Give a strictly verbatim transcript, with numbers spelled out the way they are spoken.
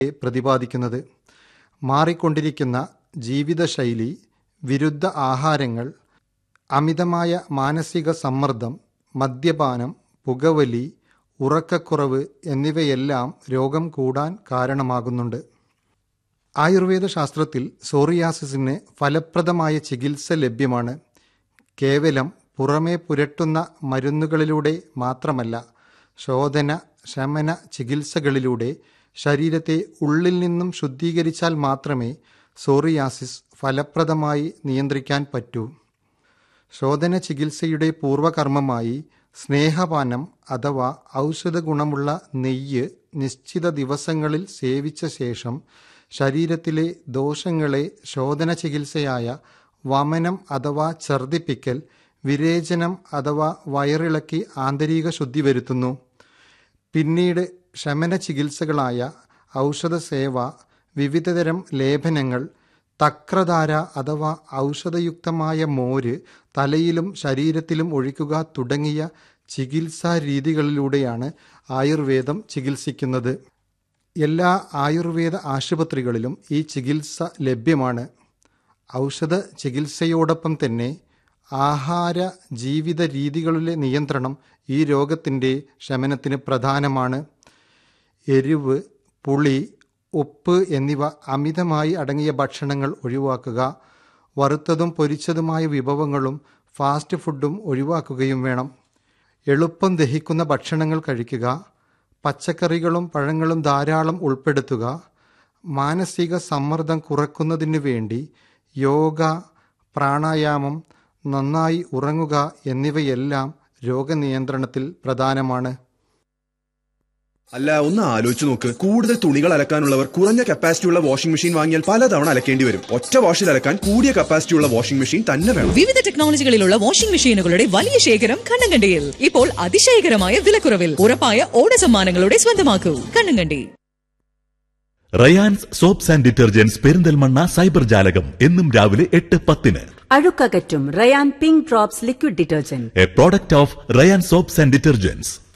പ്രതിപാദിക്കുന്നത്. മാറിക്കൊണ്ടിരിക്കുന്ന ജീവിതശൈലി, വിരുദ്ധ ആഹാരങ്ങൾ, അമിതമായ മാനസിക സമ്മർദ്ദം, മദ്യപാനം, പുകവലി, ഉറക്കക്കുറവ് എന്നിവയെല്ലാം രോഗം കൂടാൻ കാരണമാകുന്നുണ്ട്. ആയുർവേദ ശാസ്ത്രത്തിൽ സോറിയാസിസിന് ഫലപ്രദമായ ചികിത്സ ലഭ്യമാണ്. കേവലം പുറമേ പുരട്ടുന്ന മരുന്നുകളിലൂടെ മാത്രമല്ല, ശോധന ശമന ചികിത്സകളിലൂടെ ശരീരത്തെ ഉള്ളിൽ നിന്നും ശുദ്ധീകരിച്ചാൽ മാത്രമേ സോറിയാസിസ് ഫലപ്രദമായി നിയന്ത്രിക്കാൻ പറ്റൂ. ശോധന ചികിത്സയുടെ പൂർവകർമ്മമായി സ്നേഹപാനം അഥവാ ഔഷധ ഗുണമുള്ള നെയ്യ് നിശ്ചിത ദിവസങ്ങളിൽ സേവിച്ച ശേഷം ശരീരത്തിലെ ദോഷങ്ങളെ ശോധന ചികിത്സയായ വമനം അഥവാ ഛർദിപ്പിക്കൽ, വിരേചനം അഥവാ വയറിളക്കി ആന്തരിക ശുദ്ധി വരുത്തുന്നു. പിന്നീട് ശമന ചികിത്സകളായ ഔഷധസേവ, വിവിധതരം ലേപനങ്ങൾ, തക്രധാര അഥവാ ഔഷധയുക്തമായ മോര് തലയിലും ശരീരത്തിലും ഒഴിക്കുക തുടങ്ങിയ ചികിത്സാ രീതികളിലൂടെയാണ് ആയുർവേദം ചികിത്സിക്കുന്നത്. എല്ലാ ആയുർവേദ ആശുപത്രികളിലും ഈ ചികിത്സ ലഭ്യമാണ്. ഔഷധ ചികിത്സയോടൊപ്പം തന്നെ ആഹാര ജീവിത രീതികളിലെ നിയന്ത്രണം ഈ രോഗത്തിൻ്റെ ശമനത്തിന് പ്രധാനമാണ്. എരിവ്, പുളി, ഉപ്പ് എന്നിവ അമിതമായി അടങ്ങിയ ഭക്ഷണങ്ങൾ ഒഴിവാക്കുക. വറുത്തതും പൊരിച്ചതുമായ വിഭവങ്ങളും ഫാസ്റ്റ് ഫുഡും ഒഴിവാക്കുകയും വേണം. എളുപ്പം ദഹിക്കുന്ന ഭക്ഷണങ്ങൾ കഴിക്കുക. പച്ചക്കറികളും പഴങ്ങളും ധാരാളം ഉൾപ്പെടുത്തുക. മാനസിക സമ്മർദ്ദം കുറയ്ക്കുന്നതിന് വേണ്ടി യോഗ, പ്രാണായാമം, നന്നായി ഉറങ്ങുക എന്നിവയെല്ലാം രോഗനിയന്ത്രണത്തിൽ പ്രധാനമാണ്. അല്ല, ഒന്ന് ആലോചിച്ച് നോക്ക്. കൂടുതൽ തുണികൾ അലക്കാനുള്ളവർ കുറഞ്ഞ കപ്പാസിറ്റിയുള്ള വാഷിംഗ് മെഷീൻ വാങ്ങിയാൽ പലതവണ അലക്കേണ്ടി വരും. ഒറ്റ വാഷിൽ അലക്കാൻ കൂടിയ കപ്പാസിറ്റിയുള്ള വാഷിംഗ് മെഷീൻ തന്നെ വേണം. വിവിധ ടെക്നോളജികളിലുള്ള വാഷിംഗ് മെഷീനുകളുടെ വലിയ ശേഖരം കണ്ണങ്കണ്ടിയിൽ. ഇപ്പോൾ അതിശയകരമായ വിലക്കുറവിൽ ഉറപ്പായ ഓണ സമ്മാനങ്ങളുടെ സ്വന്തമാക്കൂ. Kannankandi. Rayan's soaps and detergents Perinthalmanna cyber ജാലകം എന്നും രാവിലെ എട്ട് പത്തിന്. അഴുക്കകറ്റും Ryan pink drops liquid detergent, A product of Ryan soaps and detergents.